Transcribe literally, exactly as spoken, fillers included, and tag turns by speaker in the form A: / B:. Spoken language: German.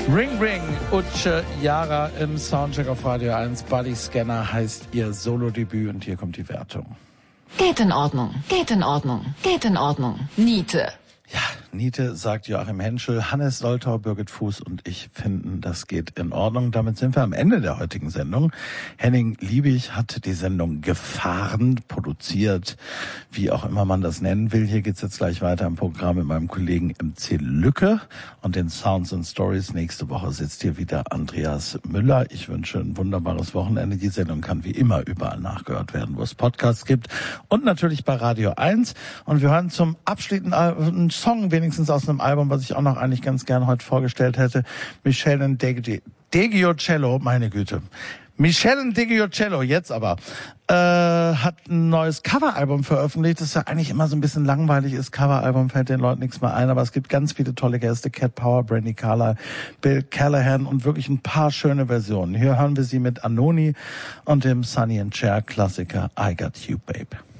A: Ring Ring, Utsche Yara im Soundcheck auf Radio eins. Body Scanner heißt ihr Solo-Debüt und hier kommt die Wertung.
B: Geht in Ordnung, geht in Ordnung, geht in Ordnung. Niete.
A: Ja, Niete, sagt Joachim Henschel, Hannes Soltau, Birgit Fuß und ich finden, das geht in Ordnung. Damit sind wir am Ende der heutigen Sendung. Henning Liebig hat die Sendung gefahren, produziert, wie auch immer man das nennen will. Hier geht's jetzt gleich weiter im Programm mit meinem Kollegen M C Lücke und den Sounds and Stories. Nächste Woche sitzt hier wieder Andreas Müller. Ich wünsche ein wunderbares Wochenende. Die Sendung kann wie immer überall nachgehört werden, wo es Podcasts gibt und natürlich bei Radio eins. Und wir hören zum abschließenden einen Song, wenigstens aus einem Album, was ich auch noch eigentlich ganz gerne heute vorgestellt hätte. Michelle Deggiocello, meine Güte. Michelle Deggiocello, jetzt aber, äh, hat ein neues Coveralbum veröffentlicht, das ja eigentlich immer so ein bisschen langweilig ist. Coveralbum fällt den Leuten nichts mehr ein, aber es gibt ganz viele tolle Gäste. Cat Power, Brandy Carlile, Bill Callahan und wirklich ein paar schöne Versionen. Hier hören wir sie mit Anoni und dem Sonny and Cher Klassiker I Got You, Babe.